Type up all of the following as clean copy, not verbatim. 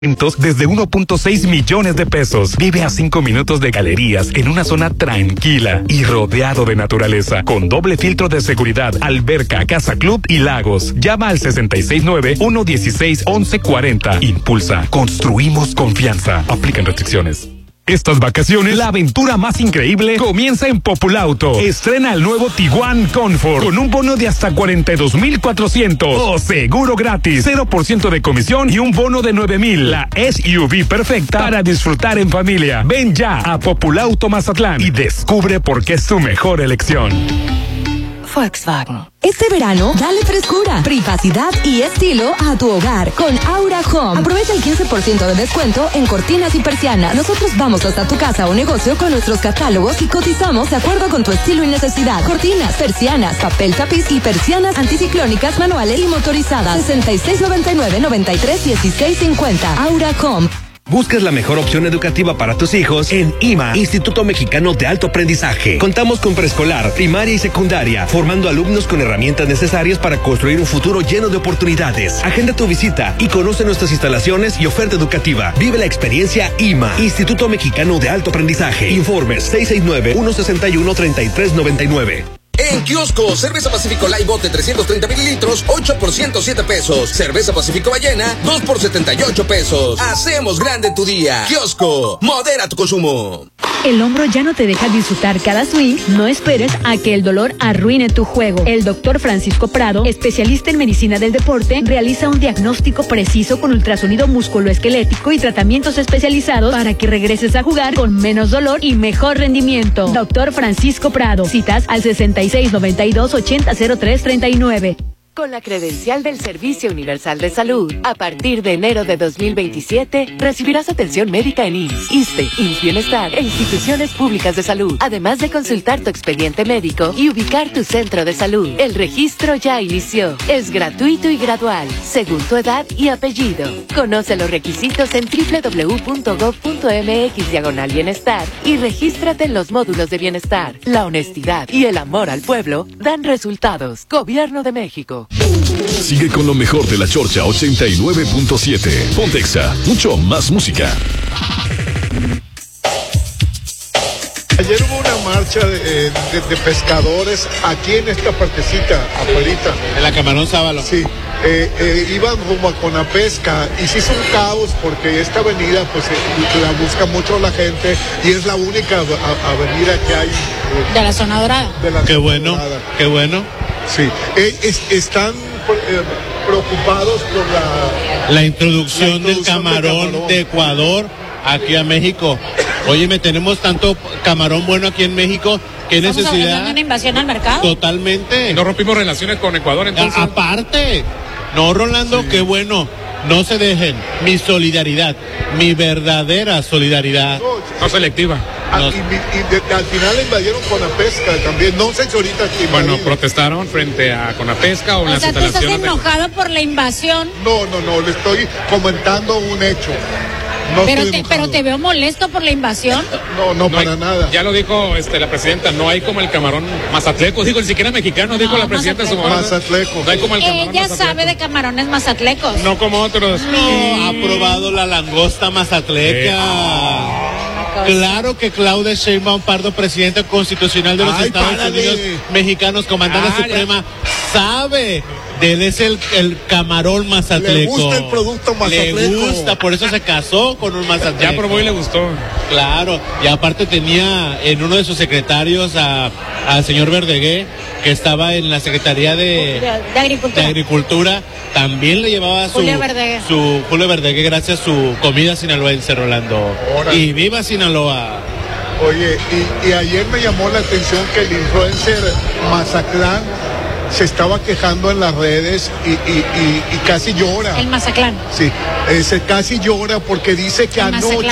desde 1.6 millones de pesos. Vive a 5 minutos de galerías en una zona tranquila y rodeado de naturaleza, con doble filtro de seguridad, alberca, casa club y lagos. Llama al 669-116-1140. Impulsa. Construimos confianza. Aplican restricciones. Estas vacaciones, la aventura más increíble comienza en Populauto. Estrena el nuevo Tiguan Comfort con un bono de hasta 42,400 o seguro gratis, 0% de comisión y un bono de 9,000. La SUV perfecta para disfrutar en familia. Ven ya a Populauto Mazatlán y descubre por qué es tu mejor elección. Volkswagen. Este verano, dale frescura, privacidad y estilo a tu hogar con Aura Home. Aprovecha el 15% de descuento en cortinas y persianas. Nosotros vamos hasta tu casa o negocio con nuestros catálogos y cotizamos de acuerdo con tu estilo y necesidad. Cortinas, persianas, papel tapiz y persianas anticiclónicas manuales y motorizadas. 6699-931650. Aura Home. Buscas la mejor opción educativa para tus hijos en IMA, Instituto Mexicano de Alto Aprendizaje. Contamos con preescolar, primaria y secundaria, formando alumnos con herramientas necesarias para construir un futuro lleno de oportunidades. Agenda tu visita y conoce nuestras instalaciones y oferta educativa. Vive la experiencia IMA, Instituto Mexicano de Alto Aprendizaje. Informes 669-161-3399. En kiosco, cerveza Pacífico Light Bote 330 mililitros, 8 por 107 pesos. Cerveza Pacífico Ballena, 2 por 78 pesos. Hacemos grande tu día. Kiosco, modera tu consumo. ¿El hombro ya no te deja disfrutar cada swing? No esperes a que el dolor arruine tu juego. El doctor Francisco Prado, especialista en medicina del deporte, realiza un diagnóstico preciso con ultrasonido musculoesquelético y tratamientos especializados para que regreses a jugar con menos dolor y mejor rendimiento. Doctor Francisco Prado. Citas al 6692-800339. Con la credencial del Servicio Universal de Salud, a partir de enero de 2027, recibirás atención médica en IMSS, ISSSTE, IMSS Bienestar e instituciones públicas de salud, además de consultar tu expediente médico y ubicar tu centro de salud. El registro ya inició. Es gratuito y gradual, según tu edad y apellido. Conoce los requisitos en www.gov.mx/bienestar y regístrate en los módulos de bienestar. La honestidad y el amor al pueblo dan resultados. Gobierno de México. Sigue con lo mejor de la Chorcha 89.7. Pontexa, mucho más música. Ayer hubo una marcha de pescadores aquí en esta partecita, afuerita. En la Camarón Sábalo. Sí. Iban rumbo a Conapesca y se hizo un caos porque esta avenida pues la busca mucho la gente y es la única avenida que hay. De la zona dorada. Qué bueno, qué bueno. Sí, están preocupados por la introducción del camarón de Ecuador aquí a México. Óyeme, tenemos tanto camarón bueno aquí en México, ¿qué necesidad? ¿Una invasión al mercado? Totalmente. Y no rompimos relaciones con Ecuador, entonces. Aparte, no, Rolando, sí. Qué bueno. No se dejen. Mi solidaridad, mi verdadera solidaridad. No selectiva. Al final invadieron Conapesca también. No sé si ahorita. Bueno, protestaron frente a Conapesca o las instalaciones. ¿Tú estás enojado por la invasión? No, le estoy comentando un hecho. No, pero te veo molesto por la invasión. No para nada. Ya lo dijo la presidenta, no hay como el camarón mazatleco, digo, ni siquiera mexicano, dijo la presidenta en su momento. Mazatleco. No hay como el camarón Ella mazatleco. sabe de camarones mazatlecos. No como otros. No, ha probado la langosta mazatleca. Claro que Claudia Sheinbaum Pardo, presidenta constitucional de los Estados Unidos mexicanos, comandante suprema, sabe. Él es el camarón mazatleco. Le gusta el producto mazatleco. Le gusta, por eso se casó con un mazatleco. Ya probó y le gustó. Claro, y aparte tenía en uno de sus secretarios al señor Verdegué, que estaba en la Secretaría de Agricultura. También le llevaba Julio Verdegué, gracias a su comida sinaloense, Rolando. Ahora. Y viva Sinaloa. Oye, y ayer me llamó la atención que el influencer Mazatlán se estaba quejando en las redes y casi llora. El Mazatlán. Sí, casi llora porque dice que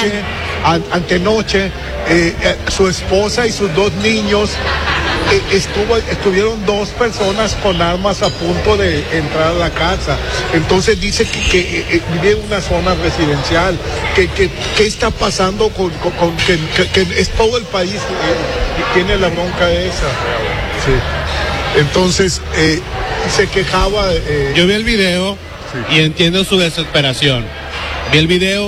antenoche, su esposa y sus 2 niños estuvieron 2 personas con armas a punto de entrar a la casa. Entonces dice que vive en una zona residencial. ¿Qué está pasando con que es todo el país que tiene la bronca esa? Sí. Entonces, se quejaba. Yo vi el video y entiendo su desesperación. Vi el video.